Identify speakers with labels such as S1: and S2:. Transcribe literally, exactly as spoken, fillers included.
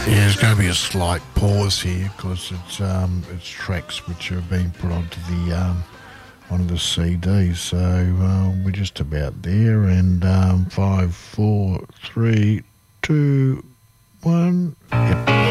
S1: Yeah, there's going to be a slight pause here because it's um, it's tracks which are being put onto the um, onto the C D. So uh, we're just about there, and um, five, four, three, two, one. Yep.